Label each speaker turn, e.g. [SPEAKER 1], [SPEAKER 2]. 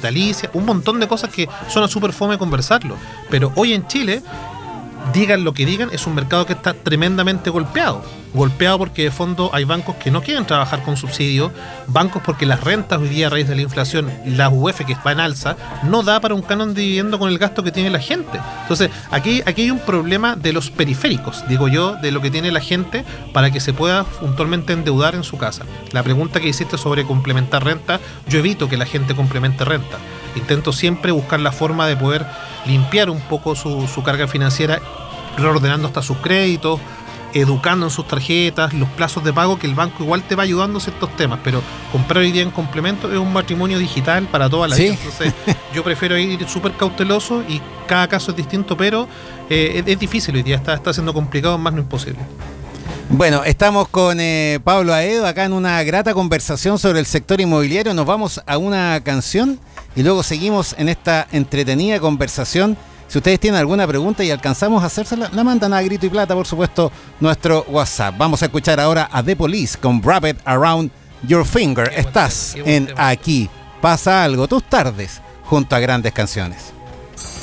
[SPEAKER 1] vitalicia, un montón de cosas que suena súper fome conversarlo. Pero hoy en Chile, digan lo que digan, es un mercado que está tremendamente golpeado porque de fondo hay bancos que no quieren trabajar con subsidios, bancos porque las rentas hoy día a raíz de la inflación, la UF que va en alza, no da para un canon de vivienda con el gasto que tiene la gente. Entonces, aquí hay un problema de los periféricos, digo yo, de lo que tiene la gente para que se pueda puntualmente endeudar en su casa. La pregunta que hiciste sobre complementar renta, yo evito que la gente complemente renta. Intento siempre buscar la forma de poder limpiar un poco su carga financiera, reordenando hasta sus créditos, educando en sus tarjetas, los plazos de pago, que el banco igual te va ayudando en ciertos temas, pero comprar hoy día en complemento es un matrimonio digital para toda la vida. Entonces yo prefiero ir súper cauteloso y cada caso es distinto, pero es difícil hoy día, está siendo complicado, más no imposible.
[SPEAKER 2] Bueno, estamos con Pablo Aedo acá en una grata conversación sobre el sector inmobiliario. Nos vamos a una canción y luego seguimos en esta entretenida conversación. Si ustedes tienen alguna pregunta y alcanzamos a hacérsela, la mandan a Grito y Plata, por supuesto, nuestro WhatsApp. Vamos a escuchar ahora a The Police con Wrap It Around Your Finger. Estás en Aquí Pasa Algo, tus tardes, junto a grandes canciones.